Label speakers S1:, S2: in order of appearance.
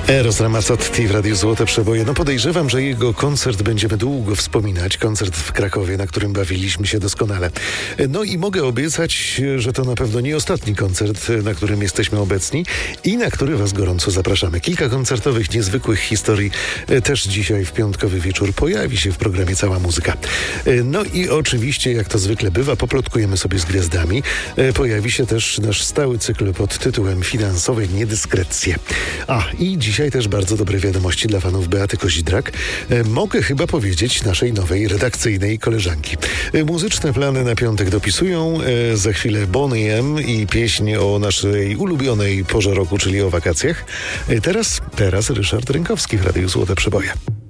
S1: Eros Ramazzotti w Radiu Złote Przeboje. No podejrzewam, że jego koncert będziemy długo wspominać. Koncert w Krakowie, na którym bawiliśmy się doskonale. No i mogę obiecać, że to na pewno nie ostatni koncert, na którym jesteśmy obecni i na który was gorąco zapraszamy. Kilka koncertowych, niezwykłych historii też dzisiaj w piątkowy wieczór pojawi się w programie Cała Muzyka. No i oczywiście, jak to zwykle bywa, poplotkujemy sobie z gwiazdami. Pojawi się też nasz stały cykl pod tytułem Finansowe niedyskrecje. I dzisiaj też bardzo dobre wiadomości dla fanów Beaty Kozidrak. Mogę chyba powiedzieć naszej nowej redakcyjnej koleżanki. Muzyczne plany na piątek dopisują. Za chwilę Boney M i pieśń o naszej ulubionej porze roku, czyli o wakacjach. Teraz Ryszard Rynkowski w Radiu Złote Przeboje.